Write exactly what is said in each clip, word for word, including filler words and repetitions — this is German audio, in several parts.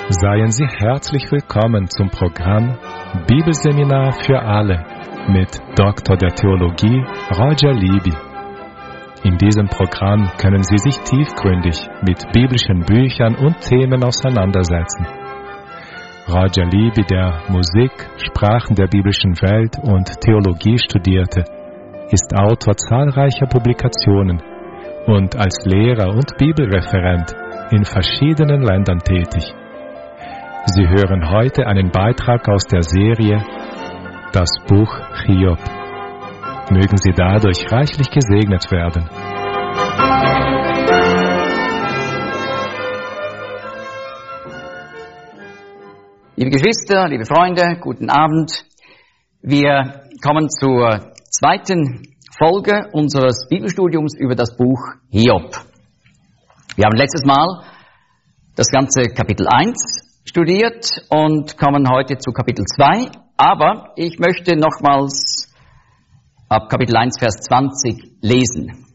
Seien Sie herzlich willkommen zum Programm Bibelseminar für alle mit Doktor der Theologie Roger Libby. In diesem Programm können Sie sich tiefgründig mit biblischen Büchern und Themen auseinandersetzen. Roger Libby, der Musik, Sprachen der biblischen Welt und Theologie studierte, ist Autor zahlreicher Publikationen und als Lehrer und Bibelreferent in verschiedenen Ländern tätig. Sie hören heute einen Beitrag aus der Serie Das Buch Hiob. Mögen Sie dadurch reichlich gesegnet werden. Liebe Geschwister, liebe Freunde, guten Abend. Wir kommen zur zweiten Folge unseres Bibelstudiums über das Buch Hiob. Wir haben letztes Mal das ganze Kapitel eins studiert und kommen heute zu Kapitel zwei. Aber ich möchte nochmals ab Kapitel eins, Vers zwanzig lesen.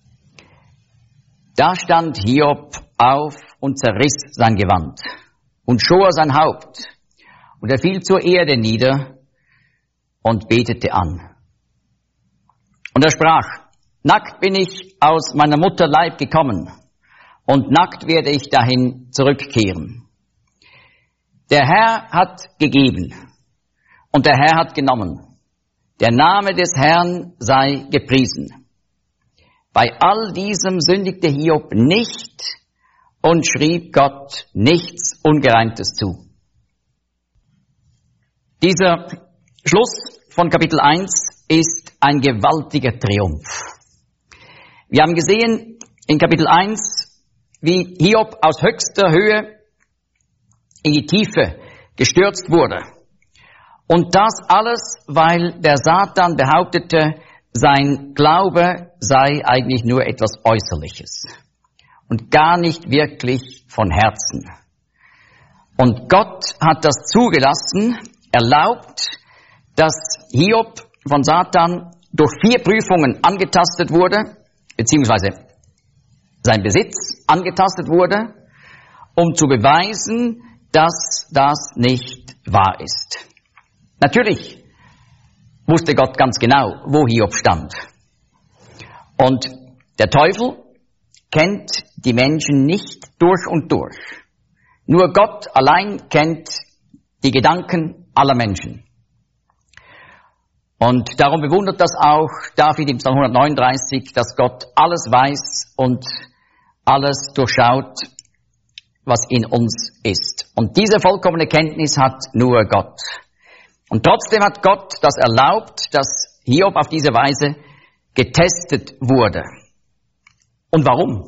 Da stand Hiob auf und zerriss sein Gewand und schor sein Haupt. Und er fiel zur Erde nieder und betete an. Und er sprach, nackt bin ich aus meiner Mutter Leib gekommen und nackt werde ich dahin zurückkehren. Der Herr hat gegeben und der Herr hat genommen. Der Name des Herrn sei gepriesen. Bei all diesem sündigte Hiob nicht und schrieb Gott nichts Ungereimtes zu. Dieser Schluss von Kapitel eins ist ein gewaltiger Triumph. Wir haben gesehen in Kapitel eins, wie Hiob aus höchster Höhe in die Tiefe gestürzt wurde. Und das alles, weil der Satan behauptete, sein Glaube sei eigentlich nur etwas Äußerliches und gar nicht wirklich von Herzen. Und Gott hat das zugelassen, erlaubt, dass Hiob von Satan durch vier Prüfungen angetastet wurde, beziehungsweise sein Besitz angetastet wurde, um zu beweisen, dass das nicht wahr ist. Natürlich wusste Gott ganz genau, wo Hiob stand. Und der Teufel kennt die Menschen nicht durch und durch. Nur Gott allein kennt die Gedanken aller Menschen. Und darum bewundert das auch David im Psalm hundertneununddreißig, dass Gott alles weiß und alles durchschaut, was in uns ist. Und diese vollkommene Kenntnis hat nur Gott. Und trotzdem hat Gott das erlaubt, dass Hiob auf diese Weise getestet wurde. Und warum?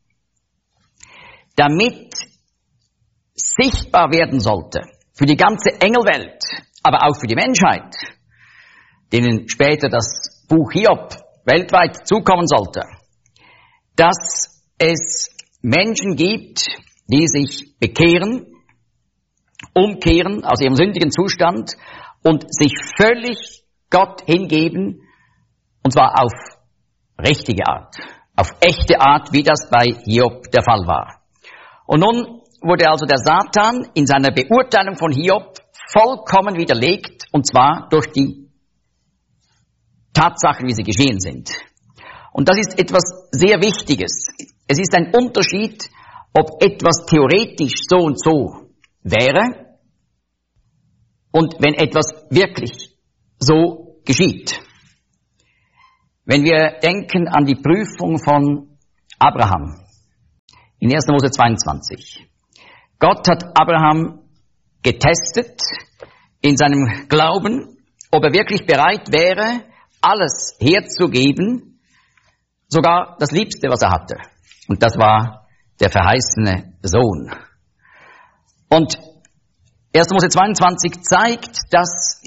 Damit sichtbar werden sollte für die ganze Engelwelt, aber auch für die Menschheit, denen später das Buch Hiob weltweit zukommen sollte, dass es Menschen gibt, die sich bekehren, umkehren aus ihrem sündigen Zustand und sich völlig Gott hingeben, und zwar auf richtige Art, auf echte Art, wie das bei Hiob der Fall war. Und nun wurde also der Satan in seiner Beurteilung von Hiob vollkommen widerlegt, und zwar durch die Tatsachen, wie sie geschehen sind. Und das ist etwas sehr Wichtiges. Es ist ein Unterschied, ob etwas theoretisch so und so wäre und wenn etwas wirklich so geschieht. Wenn wir denken an die Prüfung von Abraham in erster Mose zweiundzwanzig. Gott hat Abraham getestet in seinem Glauben, ob er wirklich bereit wäre, alles herzugeben, sogar das Liebste, was er hatte. Und das war der verheißene Sohn. Und erster Mose zweiundzwanzig zeigt, dass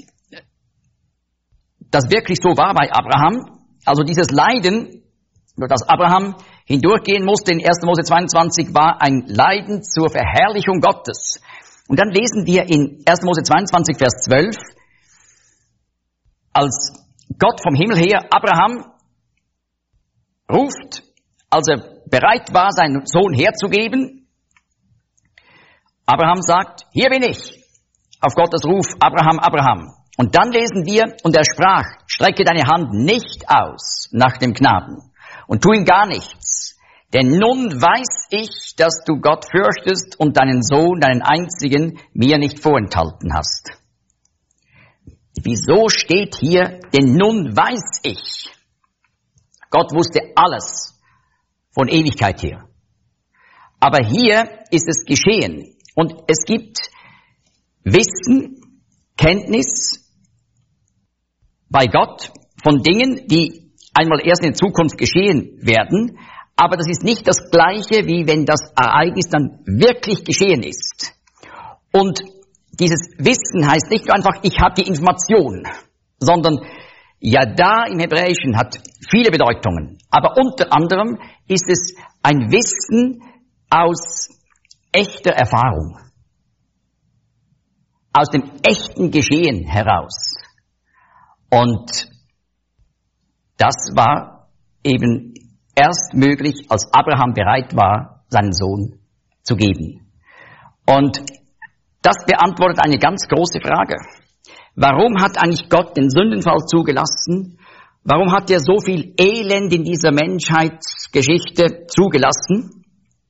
das wirklich so war bei Abraham. Also dieses Leiden, durch das Abraham hindurchgehen musste in erster Mose zweiundzwanzig, war ein Leiden zur Verherrlichung Gottes. Und dann lesen wir in erster Mose zweiundzwanzig, Vers zwölf, als Gott vom Himmel her Abraham ruft, als er bereit war, seinen Sohn herzugeben, Abraham sagt, hier bin ich, auf Gottes Ruf, Abraham, Abraham. Und dann lesen wir, und er sprach, strecke deine Hand nicht aus nach dem Knaben und tu ihm gar nichts. Denn nun weiß ich, dass du Gott fürchtest und deinen Sohn, deinen einzigen, mir nicht vorenthalten hast. Wieso steht hier, denn nun weiß ich? Gott wusste alles von Ewigkeit her. Aber hier ist es geschehen. Und es gibt Wissen, Kenntnis bei Gott von Dingen, die einmal erst in der Zukunft geschehen werden. Aber das ist nicht das Gleiche, wie wenn das Ereignis dann wirklich geschehen ist. Und dieses Wissen heißt nicht nur einfach, ich habe die Information, sondern Yada im Hebräischen hat viele Bedeutungen. Aber unter anderem ist es ein Wissen aus echter Erfahrung, aus dem echten Geschehen heraus. Und das war eben erst möglich, als Abraham bereit war, seinen Sohn zu geben. Und das beantwortet eine ganz große Frage. Warum hat eigentlich Gott den Sündenfall zugelassen? Warum hat er so viel Elend in dieser Menschheitsgeschichte zugelassen?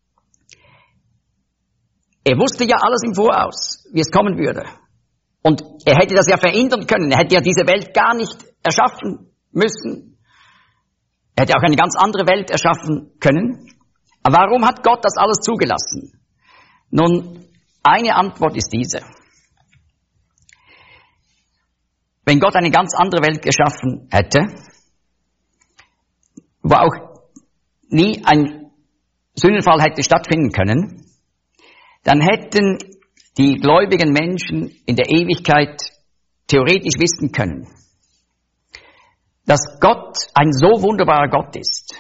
Er wusste ja alles im Voraus, wie es kommen würde. Und er hätte das ja verhindern können. Er hätte ja diese Welt gar nicht erschaffen müssen. Er hätte auch eine ganz andere Welt erschaffen können. Aber warum hat Gott das alles zugelassen? Nun, eine Antwort ist diese. Wenn Gott eine ganz andere Welt geschaffen hätte, wo auch nie ein Sündenfall hätte stattfinden können, dann hätten die gläubigen Menschen in der Ewigkeit theoretisch wissen können, dass Gott ein so wunderbarer Gott ist,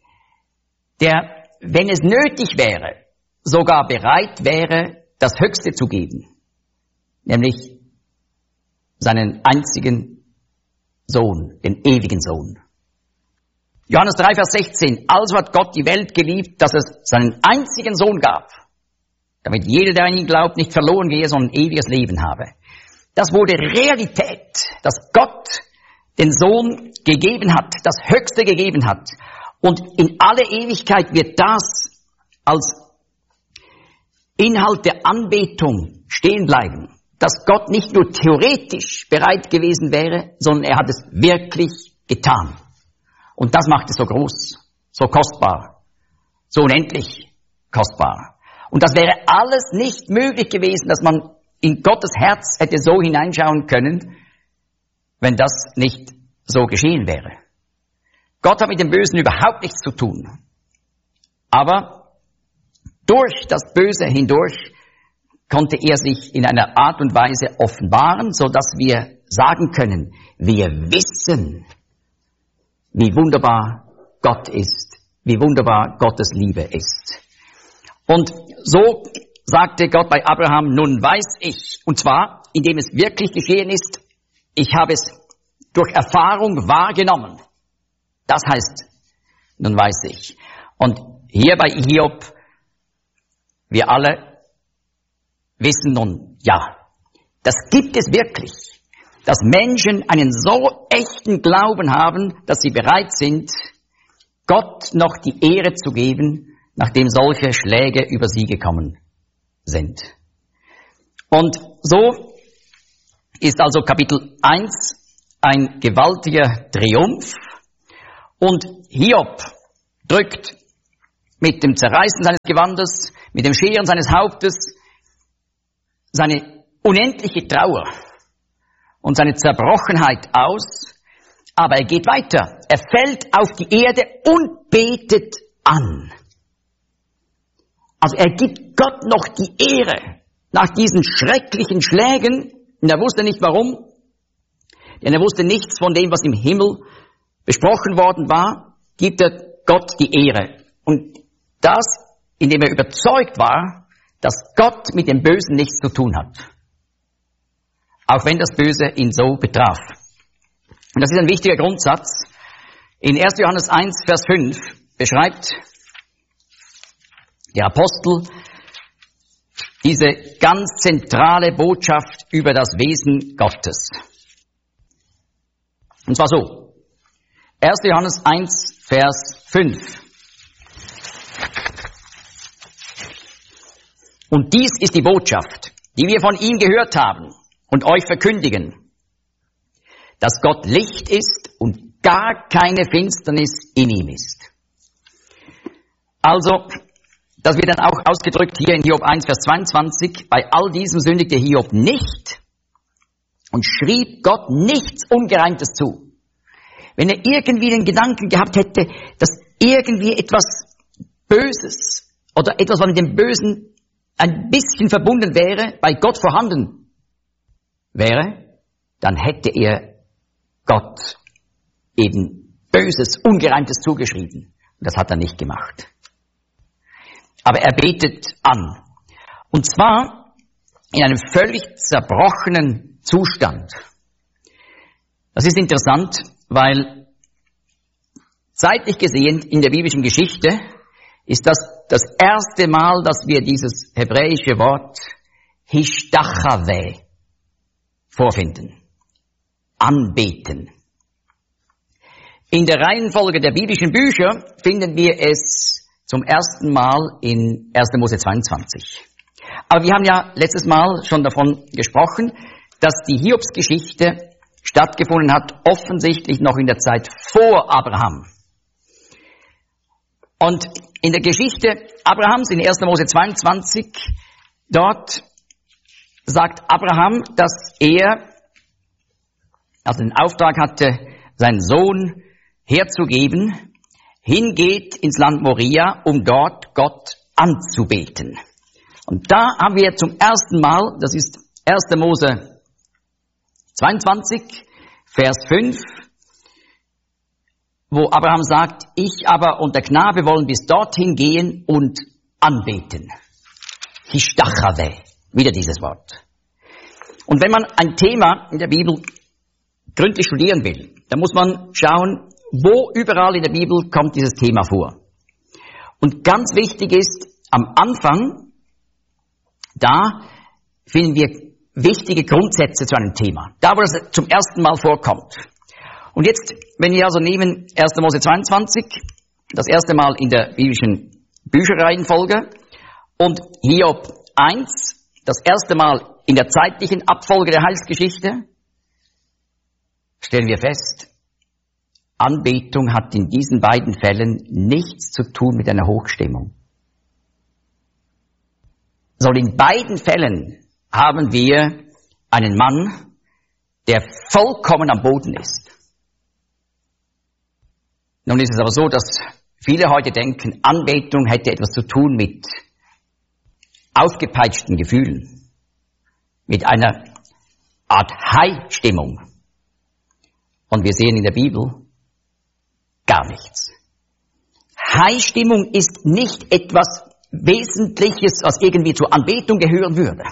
der, wenn es nötig wäre, sogar bereit wäre, das Höchste zu geben, nämlich seinen einzigen Sohn, den ewigen Sohn. Johannes drei, Vers sechzehn, also hat Gott die Welt geliebt, dass es seinen einzigen Sohn gab, damit jeder, der an ihn glaubt, nicht verloren gehe, sondern ein ewiges Leben habe. Das wurde Realität, dass Gott den Sohn gegeben hat, das Höchste gegeben hat. Und in alle Ewigkeit wird das als Inhalt der Anbetung stehen bleiben, dass Gott nicht nur theoretisch bereit gewesen wäre, sondern er hat es wirklich getan. Und das macht es so groß, so kostbar, so unendlich kostbar. Und das wäre alles nicht möglich gewesen, dass man in Gottes Herz hätte so hineinschauen können, wenn das nicht so geschehen wäre. Gott hat mit dem Bösen überhaupt nichts zu tun. Aber durch das Böse hindurch konnte er sich in einer Art und Weise offenbaren, so dass wir sagen können, wir wissen, wie wunderbar Gott ist, wie wunderbar Gottes Liebe ist. Und so sagte Gott bei Abraham, nun weiß ich, und zwar, indem es wirklich geschehen ist, ich habe es durch Erfahrung wahrgenommen. Das heißt, nun weiß ich. Und hier bei Hiob, wir alle wissen nun, ja, das gibt es wirklich, dass Menschen einen so echten Glauben haben, dass sie bereit sind, Gott noch die Ehre zu geben, nachdem solche Schläge über sie gekommen sind. Und so ist also Kapitel eins ein gewaltiger Triumph und Hiob drückt mit dem Zerreißen seines Gewandes, mit dem Scheren seines Hauptes seine unendliche Trauer und seine Zerbrochenheit aus, aber er geht weiter. Er fällt auf die Erde und betet an. Also er gibt Gott noch die Ehre nach diesen schrecklichen Schlägen. Und er wusste nicht warum, denn er wusste nichts von dem, was im Himmel besprochen worden war, gibt er Gott die Ehre. Und das, indem er überzeugt war, dass Gott mit dem Bösen nichts zu tun hat. Auch wenn das Böse ihn so betraf. Und das ist ein wichtiger Grundsatz. In erster Johannes eins, Vers fünf beschreibt der Apostel diese ganz zentrale Botschaft über das Wesen Gottes. Und zwar so. erster Johannes eins, Vers fünf. Und dies ist die Botschaft, die wir von ihm gehört haben und euch verkündigen, dass Gott Licht ist und gar keine Finsternis in ihm ist. Also, das wird dann auch ausgedrückt hier in Hiob eins, Vers zweiundzwanzig, bei all diesem sündigte Hiob nicht und schrieb Gott nichts Ungereimtes zu. Wenn er irgendwie den Gedanken gehabt hätte, dass irgendwie etwas Böses oder etwas, was mit dem Bösen ein bisschen verbunden wäre, bei Gott vorhanden wäre, dann hätte er Gott eben Böses, Ungereimtes zugeschrieben. Und das hat er nicht gemacht. Aber er betet an. Und zwar in einem völlig zerbrochenen Zustand. Das ist interessant, weil zeitlich gesehen in der biblischen Geschichte ist das das erste Mal, dass wir dieses hebräische Wort Hishtachave vorfinden. Anbeten. In der Reihenfolge der biblischen Bücher finden wir es zum ersten Mal in erster Mose zweiundzwanzig. Aber wir haben ja letztes Mal schon davon gesprochen, dass die Hiobsgeschichte stattgefunden hat, offensichtlich noch in der Zeit vor Abraham. Und in der Geschichte Abrahams, in erster Mose zweiundzwanzig, dort sagt Abraham, dass er, also den Auftrag hatte, seinen Sohn herzugeben, hingeht ins Land Moria, um dort Gott anzubeten. Und da haben wir zum ersten Mal, das ist erster Mose zweiundzwanzig, Vers fünf, wo Abraham sagt, ich aber und der Knabe wollen bis dorthin gehen und anbeten. Hishtachave, wieder dieses Wort. Und wenn man ein Thema in der Bibel gründlich studieren will, dann muss man schauen, wo überall in der Bibel kommt dieses Thema vor. Und ganz wichtig ist, am Anfang, da finden wir wichtige Grundsätze zu einem Thema. Da, wo es zum ersten Mal vorkommt. Und jetzt, wenn wir also nehmen erster Mose zweiundzwanzig, das erste Mal in der biblischen Bücherreihenfolge, und Hiob eins, das erste Mal in der zeitlichen Abfolge der Heilsgeschichte, stellen wir fest, Anbetung hat in diesen beiden Fällen nichts zu tun mit einer Hochstimmung. Sondern in beiden Fällen haben wir einen Mann, der vollkommen am Boden ist. Nun ist es aber so, dass viele heute denken, Anbetung hätte etwas zu tun mit aufgepeitschten Gefühlen, mit einer Art High-Stimmung. Und wir sehen in der Bibel gar nichts. High-Stimmung ist nicht etwas Wesentliches, was irgendwie zur Anbetung gehören würde.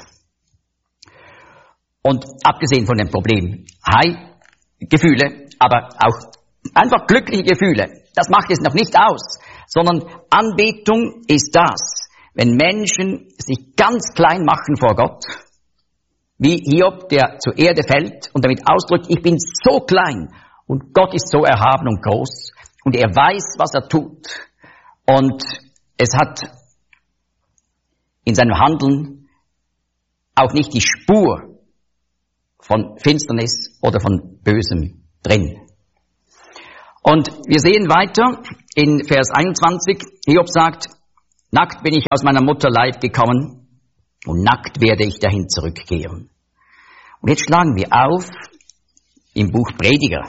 Und abgesehen von dem Problem High-Gefühle, aber auch einfach glückliche Gefühle, das macht es noch nicht aus, sondern Anbetung ist das, wenn Menschen sich ganz klein machen vor Gott, wie Hiob, der zur Erde fällt und damit ausdrückt, ich bin so klein und Gott ist so erhaben und groß und er weiß, was er tut. Und es hat in seinem Handeln auch nicht die Spur von Finsternis oder von Bösem drin. Und wir sehen weiter in Vers einundzwanzig, Hiob sagt, nackt bin ich aus meiner Mutter Leib gekommen und nackt werde ich dahin zurückkehren. Und jetzt schlagen wir auf im Buch Prediger.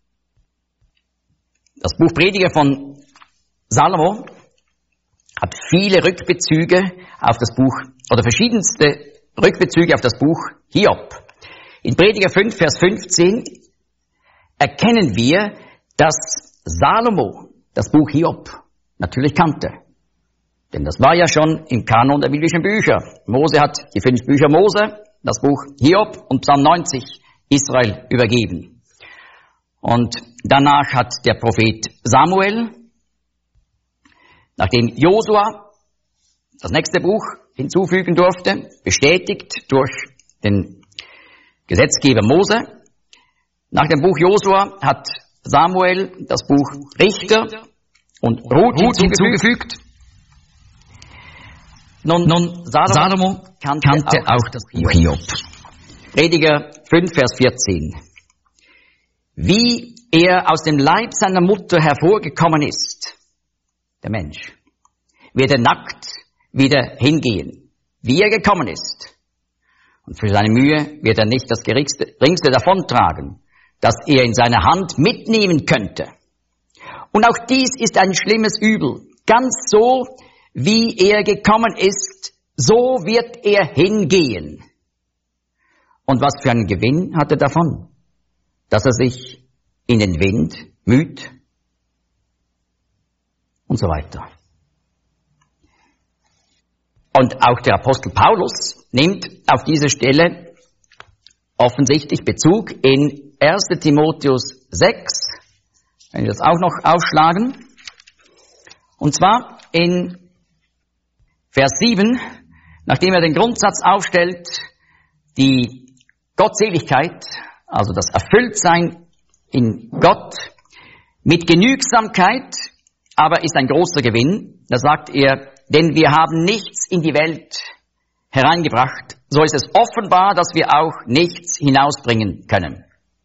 Das Buch Prediger von Salomo hat viele Rückbezüge auf das Buch, oder verschiedenste Rückbezüge auf das Buch Hiob. In Prediger fünf, Vers fünfzehn erkennen wir, dass Salomo das Buch Hiob natürlich kannte. Denn das war ja schon im Kanon der biblischen Bücher. Mose hat die fünf Bücher Mose, das Buch Hiob und Psalm neunzig Israel übergeben. Und danach hat der Prophet Samuel, nachdem Josua, das nächste Buch, hinzufügen durfte, bestätigt durch den Gesetzgeber Mose. Nach dem Buch Josua hat Samuel das Buch Richter und Ruth hinzugefügt. Nun, nun Salomo, Salomo kannte, kannte auch, auch das Buch Hiob. Prediger fünf, Vers vierzehn. Wie er aus dem Leib seiner Mutter hervorgekommen ist, der Mensch, wird er nackt wieder hingehen, wie er gekommen ist. Und für seine Mühe wird er nicht das geringste, geringste davontragen, das er in seiner Hand mitnehmen könnte. Und auch dies ist ein schlimmes Übel. Ganz so, wie er gekommen ist, so wird er hingehen. Und was für einen Gewinn hat er davon? Dass er sich in den Wind müht und so weiter. Und auch der Apostel Paulus nimmt auf diese Stelle offensichtlich Bezug in erster Timotheus sechs, wenn wir das auch noch aufschlagen. Und zwar in Vers sieben, nachdem er den Grundsatz aufstellt, die Gottseligkeit, also das Erfülltsein in Gott mit Genügsamkeit, aber ist ein großer Gewinn. Da sagt er, denn wir haben nichts in die Welt hereingebracht, so ist es offenbar, dass wir auch nichts hinausbringen können.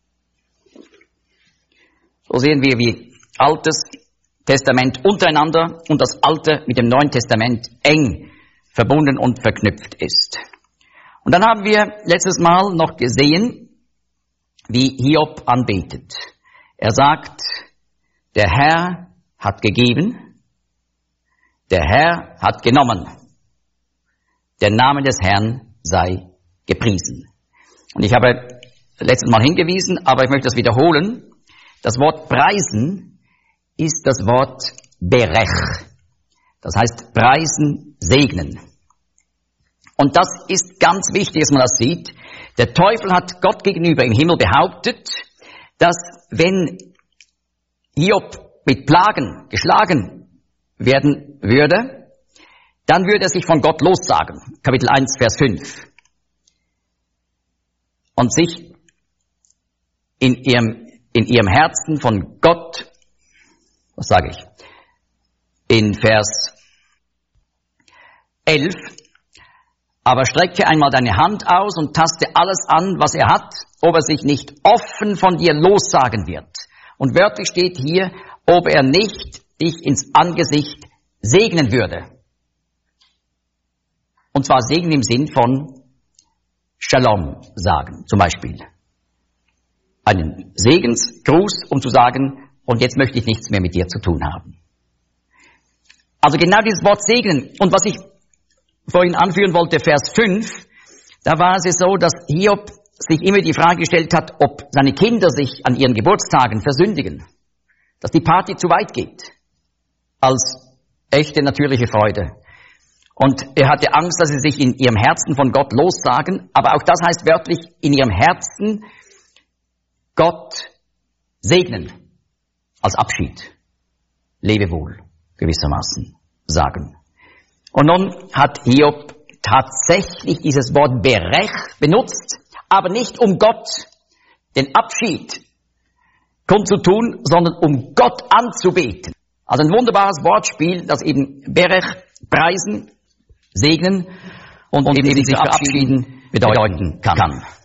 So sehen wir, wie Altes Testament untereinander und das Alte mit dem Neuen Testament eng verbunden und verknüpft ist. Und dann haben wir letztes Mal noch gesehen, wie Hiob anbetet. Er sagt, der Herr hat gegeben, der Herr hat genommen. Der Name des Herrn sei gepriesen. Und ich habe letztes Mal hingewiesen, aber ich möchte das wiederholen. Das Wort preisen ist das Wort berech. Das heißt preisen, segnen. Und das ist ganz wichtig, dass man das sieht. Der Teufel hat Gott gegenüber im Himmel behauptet, dass wenn Hiob mit Plagen geschlagen werden würde, dann würde er sich von Gott lossagen. Kapitel eins, Vers fünf. Und sich in ihrem, in ihrem Herzen von Gott, was sage ich, in Vers elf, aber strecke einmal deine Hand aus und taste alles an, was er hat, ob er sich nicht offen von dir lossagen wird. Und wörtlich steht hier, ob er nicht dich ins Angesicht segnen würde. Und zwar segnen im Sinn von Shalom sagen, zum Beispiel. Einen Segensgruß, um zu sagen, und jetzt möchte ich nichts mehr mit dir zu tun haben. Also genau dieses Wort segnen. Und was ich vorhin anführen wollte, Vers fünf, da war es so, dass Hiob sich immer die Frage gestellt hat, ob seine Kinder sich an ihren Geburtstagen versündigen. Dass die Party zu weit geht. Als echte natürliche Freude. Und er hatte Angst, dass sie sich in ihrem Herzen von Gott lossagen. Aber auch das heißt wörtlich, in ihrem Herzen Gott segnen. Als Abschied. Lebewohl, gewissermaßen sagen. Und nun hat Hiob tatsächlich dieses Wort berech benutzt, aber nicht um Gott den Abschied kundzutun, sondern um Gott anzubeten. Also ein wunderbares Wortspiel, das eben berech, preisen, segnen und, und eben sich verabschieden bedeuten kann. kann.